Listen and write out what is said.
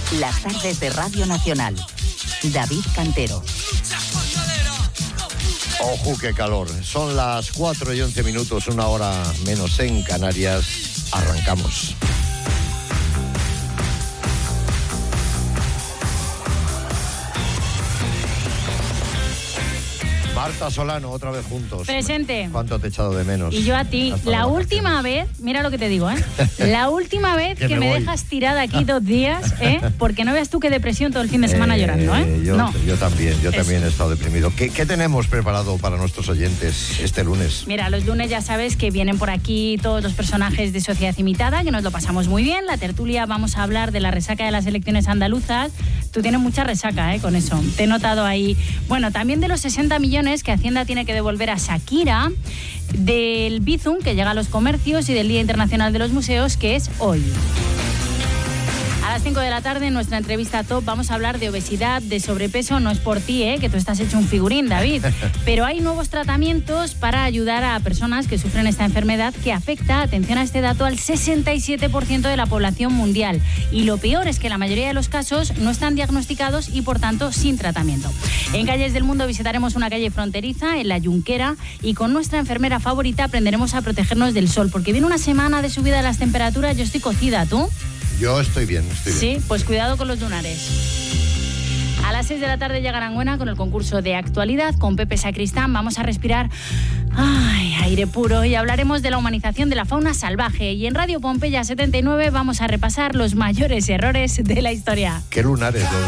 Las tardes de Radio Nacional. David Cantero. ¡Ojo, qué calor! Son las 4:11, 1 hora menos en Canarias. Arrancamos. Marta Solano, otra vez juntos. Presente. ¿Cuánto te he echado de menos? Y yo a ti. La última vez, mira lo que te digo, la última vez que me dejas tirada aquí 2 días, porque no veas tú qué depresión todo el fin de semana llorando, Yo también he estado deprimido. ¿Qué tenemos preparado para nuestros oyentes este lunes? Mira, los lunes ya sabes que vienen por aquí todos los personajes de Sociedad Imitada, que nos lo pasamos muy bien. La tertulia, vamos a hablar de la resaca de las elecciones andaluzas. Tú tienes mucha resaca, con eso. Te he notado ahí. Bueno, también de los 60 millones que Hacienda tiene que devolver a Shakira, del Bizum, que llega a los comercios, y del Día Internacional de los Museos, que es hoy. A las 5 de la tarde, en nuestra entrevista top, vamos a hablar de obesidad, de sobrepeso. No es por ti, que tú estás hecho un figurín, David. Pero hay nuevos tratamientos para ayudar a personas que sufren esta enfermedad que afecta, atención a este dato, al 67% de la población mundial. Y lo peor es que la mayoría de los casos no están diagnosticados y, por tanto, sin tratamiento. En Calles del Mundo visitaremos una calle fronteriza, en la Junquera, y con nuestra enfermera favorita aprenderemos a protegernos del sol, porque viene una semana de subida de las temperaturas. Yo estoy cocida, ¿tú? Yo estoy bien. Sí, pues cuidado con los lunares. A las 6 de la tarde llega Aranguena con el concurso de actualidad con Pepe Sacristán. Vamos a respirar aire puro y hablaremos de la humanización de la fauna salvaje. Y en Radio Pompeya 79 vamos a repasar los mayores errores de la historia. ¿Qué lunares?